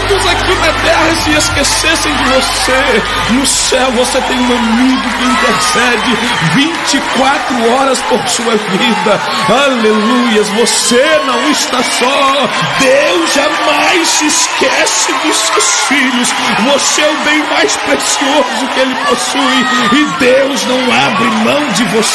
todos aqui na terra se esquecessem de você, no céu você tem um amigo que intercede 24 horas por sua vida. Aleluias, você não está só. Deus jamais se esquece dos seus filhos. Você é o bem mais precioso que Ele possui, e Deus não abre mão de você.